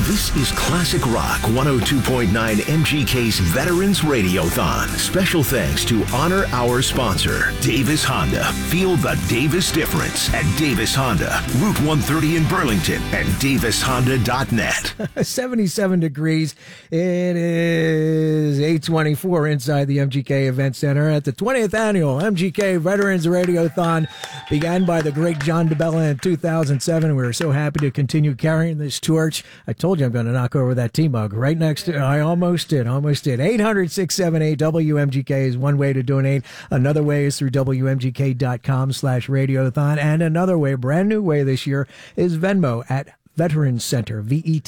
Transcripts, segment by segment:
This is Classic Rock 102.9 MGK's Veterans Radiothon. Special thanks to honor our sponsor, Davis Honda. Feel the Davis difference at Davis Honda, Route 130 in Burlington, and DavisHonda.net. 77 degrees. It is 8:24 inside the MGK Event Center at the 20th Annual MGK Veterans Radiothon. Began by the great John DeBella in 2007. We're so happy to continue carrying this torch. I told you I'm going to knock over that T-mug right next to I almost did. 800-678-WMGK is one way to donate. Another way is through WMGK.com/radiothon. And another way, brand new way this year, is Venmo at Veterans Center,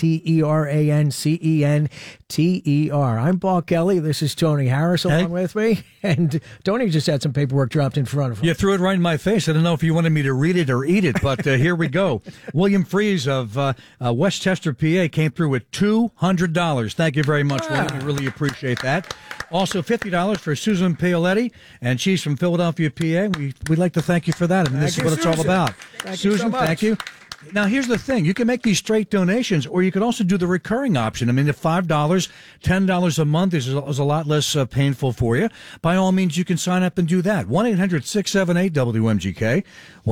VETERANCENTER. I'm Paul Kelly. This is Tony Harris along with me. And Tony just had some paperwork dropped in front of him. You threw it right in my face. I don't know if you wanted me to read it or eat it, but here we go. William Fries of Westchester, PA came through with $200. Thank you very much, William. We really appreciate that. Also, $50 for Susan Paoletti, and she's from Philadelphia, PA. We'd like to thank you for that, and this is what it's all about. Susan, thank you. Now, here's the thing. You can make these straight donations, or you could also do the recurring option. I mean, if $5, $10 a month is a lot less painful for you, by all means, you can sign up and do that. 1-800-678-WMGK,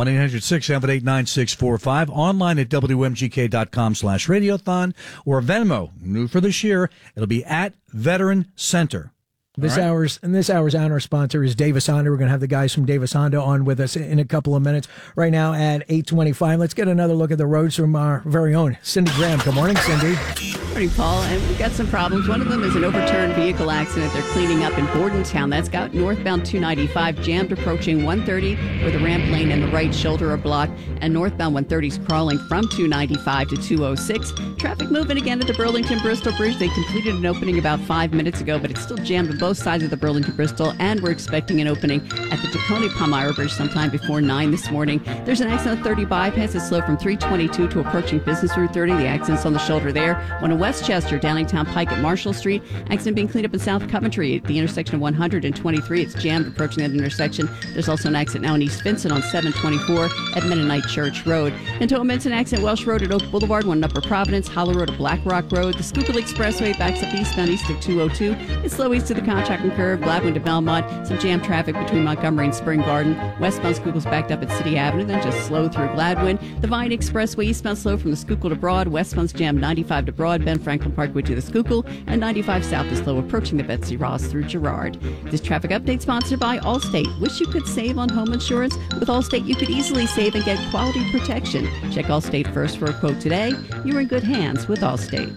1-800-678-9645, online at WMGK.com/radiothon, or Venmo, new for this year. It'll be at Veteran Center. This hour's honor sponsor is Davis Honda. We're going to have the guys from Davis Honda on with us in a couple of minutes. Right now at 8:25, let's get another look at the roads from our very own Cindy Graham. Good morning, Cindy. Good morning, Paul. And we've got some problems. One of them is an overturned vehicle accident they're cleaning up in Bordentown. That's got northbound 295 jammed approaching 130, where the ramp lane and the right shoulder are blocked, and northbound 130 is crawling from 295 to 206. Traffic moving again at the Burlington-Bristol Bridge. They completed an opening about 5 minutes ago, but it's still jammed on both sides of the Burlington-Bristol, and we're expecting an opening at the Tacony-Palmyra Bridge sometime before 9 this morning. There's an accident on 30 bypass. It's slow from 322 to approaching Business Route 30. The accident's on the shoulder there. One in Westchester, Downingtown Pike at Marshall Street. Accident being cleaned up in South Coventry at the intersection of 123. It's jammed approaching that intersection. There's also an accident now in East Vincent on 724 at Mennonite Church Road. And total an accident Welsh Road at Oak Boulevard, one in Upper Providence, Hollow Road at Black Rock Road. The Schuylkill Expressway backs up eastbound east of 202. It's slow east of the Contracting Curve, Gladwin to Belmont. Some jam traffic between Montgomery and Spring Garden. Westbound Schuylkill's backed up at City Avenue, then just slow through Gladwin. The Vine Expressway eastbound slow from the Schuylkill to Broad. Westbound's jammed 95 to Broad, Ben Franklin Parkway to the Schuylkill, and 95 south is slow approaching the Betsy Ross through Girard. This traffic update sponsored by Allstate. Wish you could save on home insurance? With Allstate, you could easily save and get quality protection. Check Allstate first for a quote today. You're in good hands with Allstate.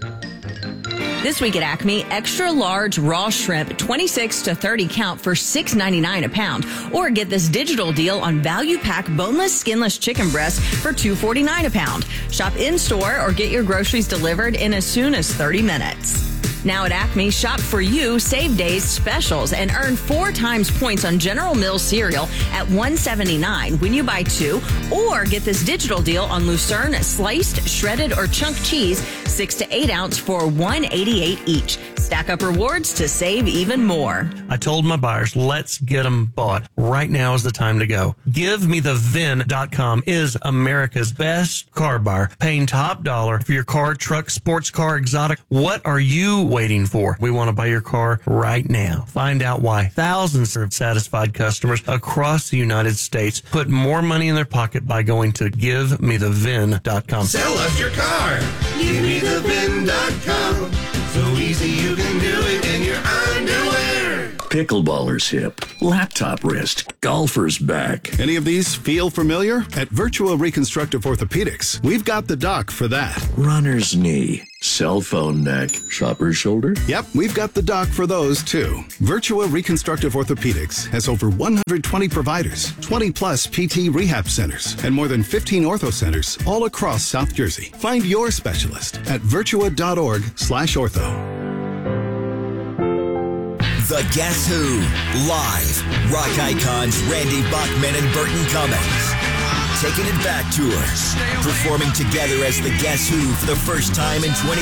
This week at Acme, extra large raw shrimp, 26 to 30 count for $6.99 a pound. Or get this digital deal on value pack boneless, skinless chicken breasts for $2.49 a pound. Shop in-store or get your groceries delivered in as soon as 30 minutes. Now at Acme, shop for you, save days specials, and earn 4 times points on General Mills cereal at $1.79 when you buy 2, or get this digital deal on Lucerne sliced, shredded, or chunk cheese, 6 to 8 ounce for $1.88 each. Stack up rewards to save even more. I told my buyers, let's get them bought. Right now is the time to go. GiveMeTheVin.com is America's best car buyer, paying top dollar for your car, truck, sports car, exotic. What are you waiting for? We want to buy your car right now. Find out why thousands of satisfied customers across the United States put more money in their pocket by going to GiveMeTheVin.com. Sell us your car. GiveMeTheVin.com. So easy you can do it in your underwear. Pickleballer's hip, laptop wrist, golfer's back. Any of these feel familiar? At Virtua Reconstructive Orthopedics, we've got the doc for that. Runner's knee, cell phone neck, shopper's shoulder. Yep, we've got the doc for those too. Virtua Reconstructive Orthopedics has over 120 providers, 20 plus PT rehab centers, and more than 15 ortho centers all across South Jersey. Find your specialist at virtua.org/ortho. The Guess Who, live. Rock icons Randy Bachman and Burton Cummings. Taking it back tour. Performing together as the Guess Who for the first time in 20